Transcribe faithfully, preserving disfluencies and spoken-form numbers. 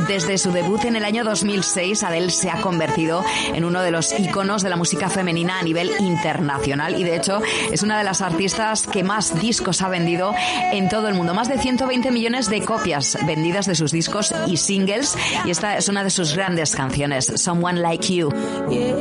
Desde su debut en el año dos mil seis, Adele se ha convertido en uno de los íconos de la música femenina a nivel internacional y de hecho es una de las artistas que más discos ha vendido en todo el mundo. Más de ciento veinte millones de copias vendidas de sus discos y singles, y esta es una de sus grandes canciones, Someone Like You.